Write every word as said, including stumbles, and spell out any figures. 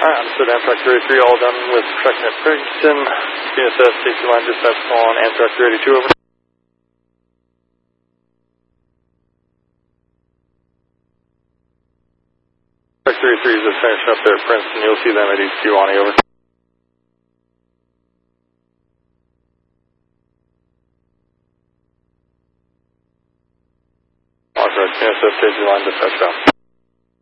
Alright, I'm stood Amtrak thirty-three, all done with tracking at Ferguson. C S S, safety line dispatch on Amtrak thirty-two, over. Amtrak thirty-three is just finishing up there at Princeton. You'll see them at East Kewanee, over. Alright, C S S, safety line dispatch out.